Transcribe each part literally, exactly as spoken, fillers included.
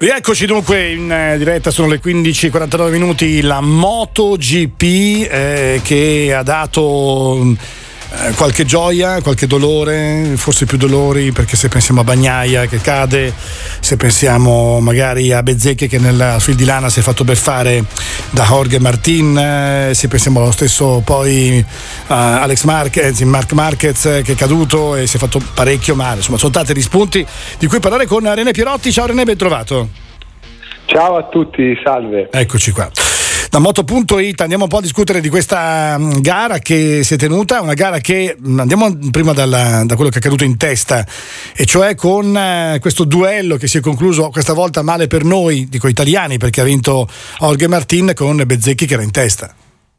Rieccoci dunque in diretta, sono le quindici e quarantanove minuti, la MotoGP eh, che ha dato eh, qualche gioia, qualche dolore, forse più dolori, perché se pensiamo a Bagnaia che cade, se pensiamo magari a Bezzecchi che nel fil di lana si è fatto beffare da Jorge Martin, eh, se pensiamo allo stesso poi a Alex Marquez, Marc Marquez che è caduto e si è fatto parecchio male, insomma sono tanti gli spunti di cui parlare con René Pierotti. Ciao René, ben trovato. Ciao a tutti, salve. Eccoci qua. Da moto punto it andiamo un po' a discutere di questa gara che si è tenuta, una gara che andiamo prima dalla, da quello che è accaduto in testa, e cioè con eh, questo duello che si è concluso questa volta male per noi, dico italiani, perché ha vinto Jorge Martin con Bezzecchi che era in testa.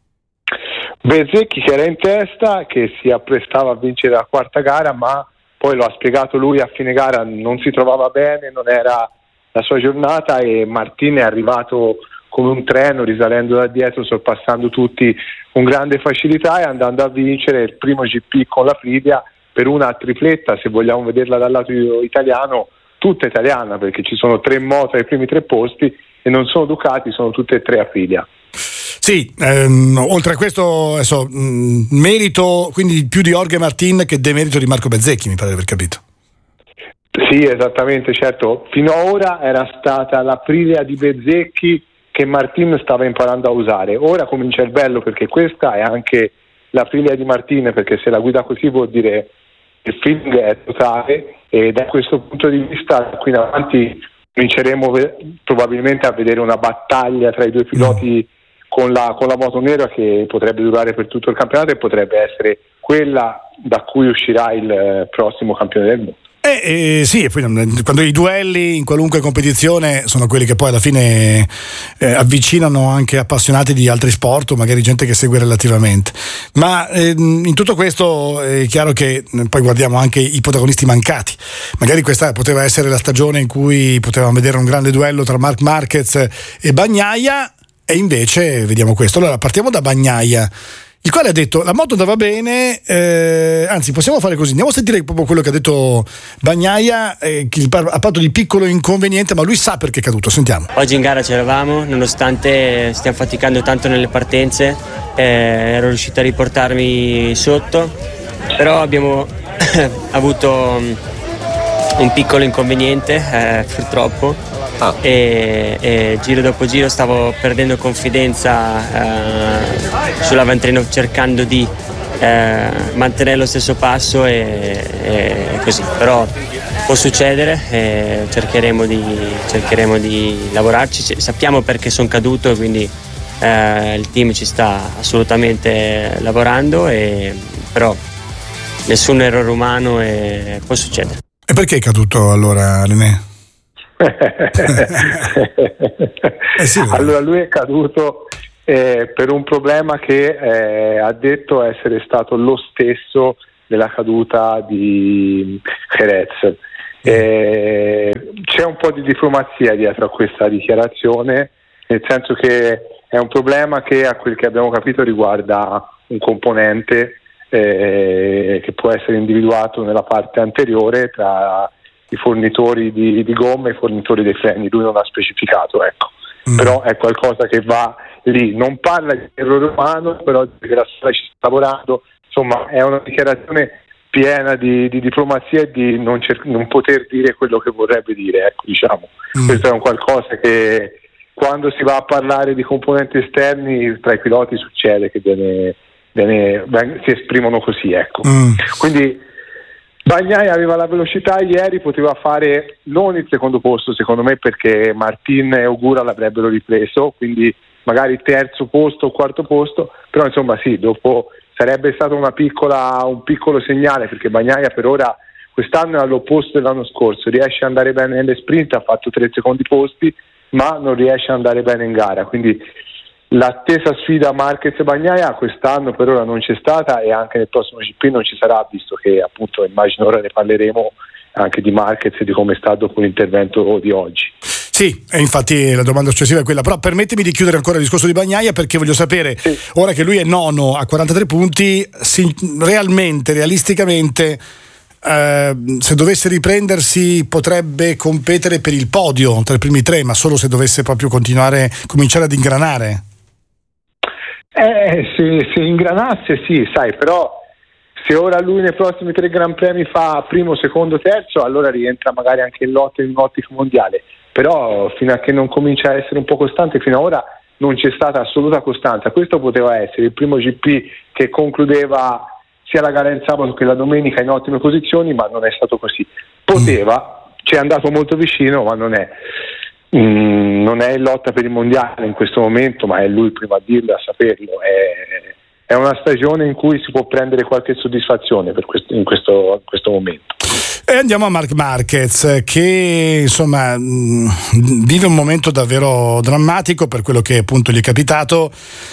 Bezzecchi che era in testa, che si apprestava a vincere la quarta gara, ma poi lo ha spiegato lui a fine gara, non si trovava bene, non era la sua giornata, e Martin è arrivato come un treno risalendo da dietro, sorpassando tutti con grande facilità e andando a vincere il primo G P con la Aprilia per una tripletta, se vogliamo vederla dal lato italiano, tutta italiana, perché ci sono tre moto ai primi tre posti e non sono Ducati, sono tutte e tre Aprilia. Sì, ehm, oltre a questo adesso, mh, merito quindi più di Jorge Martin che demerito di Marco Bezzecchi, mi pare di aver capito. Sì, esattamente, certo. Fino ad ora era stata l'Aprilia di Bezzecchi che Martin stava imparando a usare. Ora comincia il bello, perché questa è anche l'Aprilia di Martin, perché se la guida così vuol dire che il feeling è totale, e da questo punto di vista qui in avanti cominceremo probabilmente a vedere una battaglia tra i due piloti con la, con la moto nera, che potrebbe durare per tutto il campionato e potrebbe essere quella da cui uscirà il prossimo campione del mondo. Eh, eh, sì, e poi quando i duelli in qualunque competizione sono quelli che poi alla fine eh, avvicinano anche appassionati di altri sport o magari gente che segue relativamente, ma eh, in tutto questo è chiaro che poi guardiamo anche i protagonisti mancati. Magari questa poteva essere la stagione in cui potevamo vedere un grande duello tra Marc Marquez e Bagnaia, e invece vediamo questo. Allora partiamo da Bagnaia, il quale ha detto la moto andava bene, eh, anzi possiamo fare così, andiamo a sentire proprio quello che ha detto Bagnaia, eh, che ha parlato di piccolo inconveniente, ma lui sa perché è caduto. Sentiamo. Oggi in gara c'eravamo, nonostante stiamo faticando tanto nelle partenze, eh, ero riuscito a riportarmi sotto, però abbiamo avuto un piccolo inconveniente, eh, purtroppo. Ah. E, e giro dopo giro stavo perdendo confidenza eh, sull'avantreno, cercando di eh, mantenere lo stesso passo e, e così, però può succedere, e cercheremo di, cercheremo di lavorarci. Sappiamo perché sono caduto, quindi eh, il team ci sta assolutamente lavorando, e, però nessun errore umano e può succedere. E perché è caduto allora, René? eh sì, allora lui è caduto eh, per un problema che eh, ha detto essere stato lo stesso della caduta di Jerez. Eh, c'è un po' di diplomazia dietro a questa dichiarazione, nel senso che è un problema che, a quel che abbiamo capito, riguarda un componente eh, che può essere individuato nella parte anteriore tra i fornitori di, di gomme e i fornitori dei freni. Lui non ha specificato, ecco. Mm. Però è qualcosa che va lì, non parla di errore umano, però che la squadra ci sta lavorando. Insomma, è una dichiarazione piena di, di diplomazia e di non, cer- non poter dire quello che vorrebbe dire, ecco, diciamo. Mm. Questo è un qualcosa che quando si va a parlare di componenti esterni tra i piloti succede che viene, viene, si esprimono così, ecco. Mm. Quindi Bagnaia aveva la velocità ieri, poteva fare non il secondo posto secondo me, perché Martin e Ogura l'avrebbero ripreso, quindi magari terzo posto o quarto posto, però insomma sì, dopo sarebbe stato una piccola, un piccolo segnale, perché Bagnaia per ora quest'anno è all'opposto dell'anno scorso, riesce ad andare bene nelle sprint, ha fatto tre secondi posti, ma non riesce ad andare bene in gara, quindi l'attesa sfida Marquez e Bagnaia quest'anno per ora non c'è stata, e anche nel prossimo G P non ci sarà, visto che appunto immagino ora ne parleremo anche di Marquez e di come sta dopo l'intervento di oggi. Sì, e infatti la domanda successiva è quella, però permettimi di chiudere ancora il discorso di Bagnaia, perché voglio sapere, sì, ora che lui è nono a quarantatré punti, si, realmente, realisticamente eh, se dovesse riprendersi potrebbe competere per il podio tra i primi tre, ma solo se dovesse proprio continuare, cominciare ad ingranare. Eh, se, se ingranasse sì, sai, però se ora lui nei prossimi tre Gran Premi fa primo, secondo, terzo, allora rientra magari anche in lotta in un'ottica mondiale, però fino a che non comincia a essere un po' costante, fino ad ora non c'è stata assoluta costanza. Questo poteva essere il primo G P che concludeva sia la gara il sabato che la domenica in ottime posizioni, ma non è stato così. Poteva, ci è andato molto vicino, ma non è mm, non è in lotta per il mondiale in questo momento, ma è lui prima a dirlo, a saperlo. È, è una stagione in cui si può prendere qualche soddisfazione per questo, in, questo, in questo momento. E andiamo a Marc Marquez, che insomma mh, vive un momento davvero drammatico per quello che appunto gli è capitato.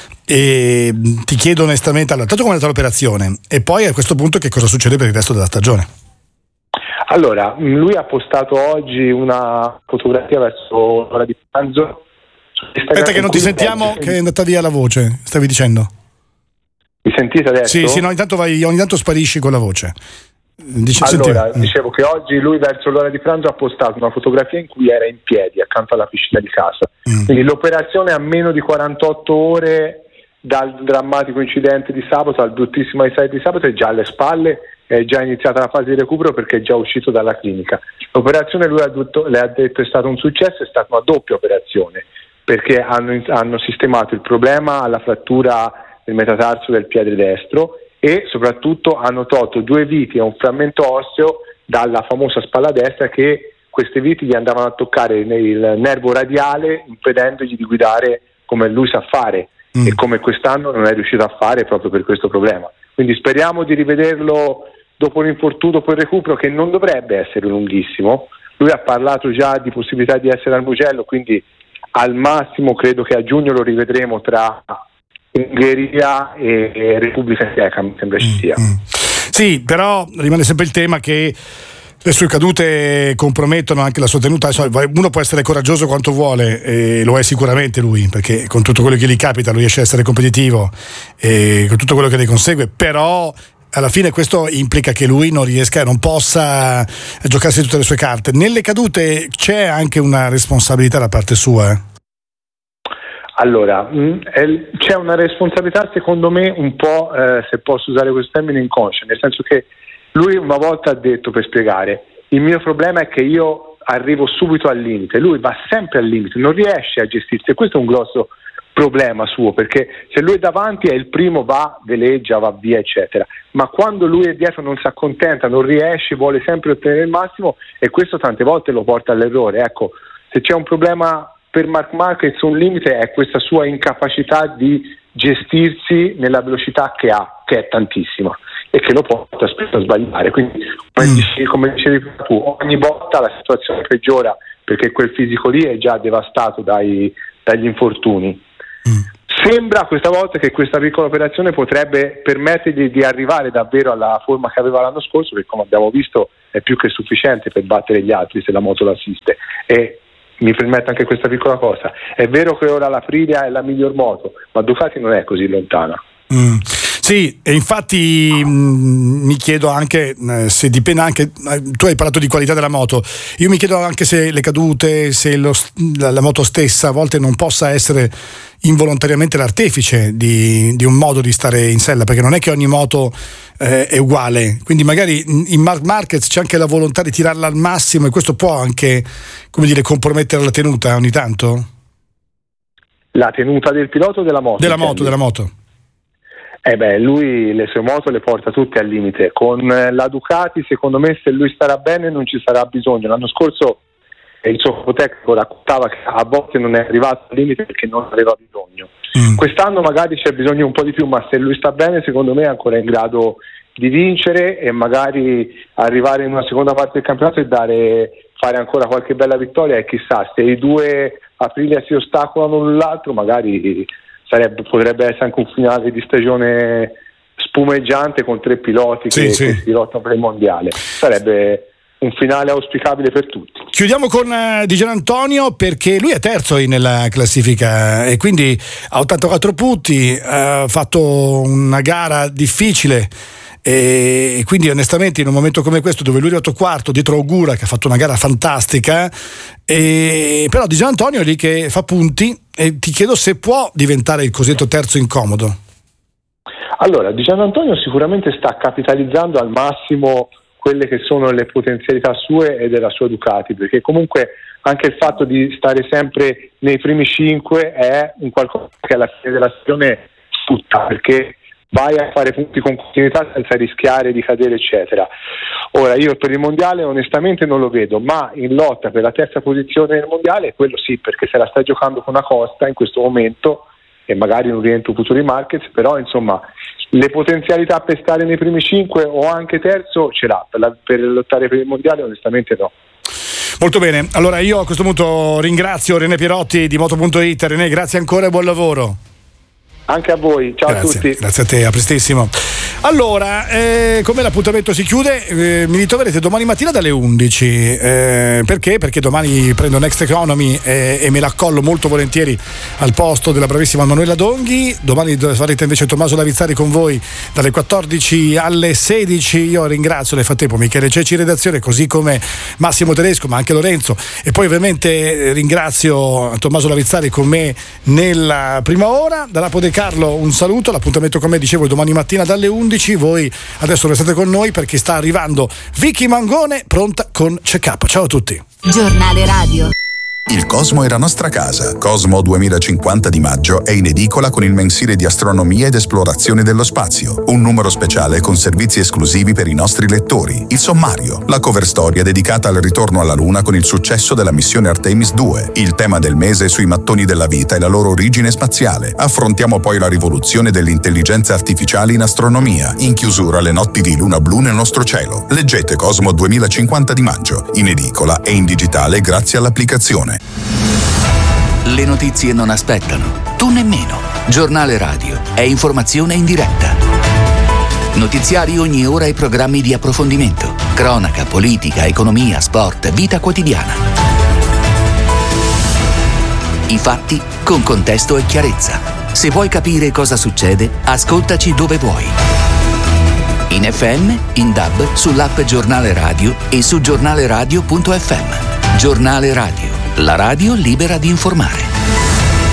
E ti chiedo onestamente, allora, tanto come è andata l'operazione e poi a questo punto che cosa succede per il resto della stagione? Allora, lui ha postato oggi una fotografia verso l'ora di pranzo. Aspetta che non ti sentiamo, che è andata via la voce, stavi dicendo? Mi sentite adesso? Sì, sì, no, ogni tanto, vai, ogni tanto sparisci con la voce. Dice, allora, senti... dicevo che oggi lui verso l'ora di pranzo ha postato una fotografia in cui era in piedi accanto alla piscina di casa. Mm. Quindi l'operazione a meno di quarantotto ore dal drammatico incidente di sabato, dal bruttissimo incidente di sabato, è già alle spalle, è già iniziata la fase di recupero perché è già uscito dalla clinica. L'operazione, lui ha detto, le ha detto, è stato un successo, è stata una doppia operazione perché hanno, hanno sistemato il problema alla frattura del metatarso del piede destro e soprattutto hanno tolto due viti e un frammento osseo dalla famosa spalla destra, che queste viti gli andavano a toccare il nervo radiale impedendogli di guidare come lui sa fare. Mm. E come quest'anno non è riuscito a fare proprio per questo problema. Quindi speriamo di rivederlo dopo l'infortunio, dopo il recupero, che non dovrebbe essere lunghissimo. Lui ha parlato già di possibilità di essere al Mugello, quindi al massimo credo che a giugno lo rivedremo tra Ungheria e Repubblica Ceca, mi sembra ci sia. Mm. Sì, però rimane sempre il tema che le sue cadute compromettono anche la sua tenuta. Uno può essere coraggioso quanto vuole, e lo è sicuramente lui, perché con tutto quello che gli capita lui riesce a essere competitivo e con tutto quello che ne consegue, però alla fine questo implica che lui non riesca, non possa giocarsi tutte le sue carte. Nelle cadute c'è anche una responsabilità da parte sua? Eh? Allora, mh, è, c'è una responsabilità secondo me un po', eh, se posso usare questo termine, inconscia, nel senso che lui una volta ha detto, per spiegare, il mio problema è che io arrivo subito al limite, lui va sempre al limite, non riesce a gestirsi, e questo è un grosso problema suo, perché se lui è davanti è il primo, va, veleggia, va via, eccetera, ma quando lui è dietro non si accontenta, non riesce, vuole sempre ottenere il massimo, e questo tante volte lo porta all'errore. Ecco, se c'è un problema per Marc Marquez, un limite è questa sua incapacità di gestirsi nella velocità che ha, che è tantissima, e che lo porta spesso a sbagliare. Quindi come, mm. dicevi, come dicevi tu, ogni volta la situazione peggiora perché quel fisico lì è già devastato dai, dagli infortuni. Mm. Sembra questa volta che questa piccola operazione potrebbe permettergli di arrivare davvero alla forma che aveva l'anno scorso, che come abbiamo visto è più che sufficiente per battere gli altri se la moto l'assiste. E mi permetto anche questa piccola cosa, è vero che ora la Aprilia è la miglior moto, ma Ducati non è così lontana. Mm. Sì, e infatti mh, mi chiedo anche eh, se dipende anche, eh, tu hai parlato di qualità della moto, io mi chiedo anche se le cadute, se lo, la, la moto stessa a volte non possa essere involontariamente l'artefice di, di un modo di stare in sella, perché non è che ogni moto eh, è uguale, quindi magari in Marc Marquez c'è anche la volontà di tirarla al massimo e questo può anche, come dire, compromettere la tenuta ogni tanto? La tenuta del pilota o della moto? Della moto, della moto. Eh beh, lui le sue moto le porta tutte al limite. Con la Ducati, secondo me, se lui starà bene non ci sarà bisogno. L'anno scorso il suo tecnico raccontava che a volte non è arrivato al limite perché non aveva bisogno. Mm. Quest'anno magari c'è bisogno un po' di più, ma se lui sta bene, secondo me è ancora in grado di vincere e magari arrivare in una seconda parte del campionato e dare, fare ancora qualche bella vittoria. E chissà, se i due Aprilia si ostacolano l'un l'altro, magari sarebbe, potrebbe essere anche un finale di stagione spumeggiante con tre piloti sì, che, sì. che si lottano per il mondiale. Sarebbe un finale auspicabile per tutti. Chiudiamo con uh, Di Gianantonio, perché lui è terzo nella classifica e quindi ha ottantaquattro punti, ha fatto una gara difficile e quindi onestamente in un momento come questo, dove lui è arrivato quarto dietro Ogura che ha fatto una gara fantastica, e però Di Giannantonio è lì che fa punti, e ti chiedo se può diventare il cosiddetto terzo incomodo. Allora, Di Giannantonio sicuramente sta capitalizzando al massimo quelle che sono le potenzialità sue e della sua Ducati, perché comunque anche il fatto di stare sempre nei primi cinque è un qualcosa che alla fine della stagione sfrutta, perché vai a fare punti con continuità senza rischiare di cadere, eccetera. Ora, io per il mondiale onestamente non lo vedo, ma in lotta per la terza posizione nel mondiale quello sì, perché se la sta giocando con Acosta in questo momento, e magari non rientro futuri Marquez, però insomma le potenzialità per stare nei primi cinque o anche terzo ce l'ha, per, la, per lottare per il mondiale onestamente no. Molto bene, allora io a questo punto ringrazio René Pierotti di Moto punto it. René, grazie ancora e buon lavoro. Anche a voi, ciao grazie, a tutti. Grazie a te, a prestissimo. Allora, eh, come l'appuntamento si chiude, eh, mi ritroverete domani mattina dalle undici. Eh, perché? Perché domani prendo Next Economy e, e me la collo molto volentieri al posto della bravissima Manuela Donghi. Domani farete invece Tommaso Lavizzari con voi dalle quattordici alle sedici. Io ringrazio nel frattempo Michele Ceci redazione, così come Massimo Tedesco, ma anche Lorenzo, e poi ovviamente ringrazio Tommaso Lavizzari con me nella prima ora. Dalla Pode Carlo un saluto, l'appuntamento con me dicevo domani mattina dalle undici. Voi adesso restate con noi perché sta arrivando Vicky Mangone pronta con Check Up. Ciao a tutti. Giornale Radio. Il Cosmo è la nostra casa. Cosmo duemilacinquanta di maggio è in edicola con il mensile di astronomia ed esplorazione dello spazio. Un numero speciale con servizi esclusivi per i nostri lettori. Il sommario, la cover storia dedicata al ritorno alla Luna con il successo della missione Artemis due. Il tema del mese sui mattoni della vita e la loro origine spaziale. Affrontiamo poi la rivoluzione dell'intelligenza artificiale in astronomia. In chiusura le notti di luna blu nel nostro cielo. Leggete Cosmo duemilacinquanta di maggio, in edicola e in digitale grazie all'applicazione. Le notizie non aspettano, tu nemmeno. Giornale Radio è informazione in diretta. Notiziari ogni ora e programmi di approfondimento. Cronaca, politica, economia, sport, vita quotidiana. I fatti con contesto e chiarezza. Se vuoi capire cosa succede, ascoltaci dove vuoi. In F M, in D A B, sull'app Giornale Radio e su giornaleradio punto effe emme. Giornale Radio. La radio libera di informare.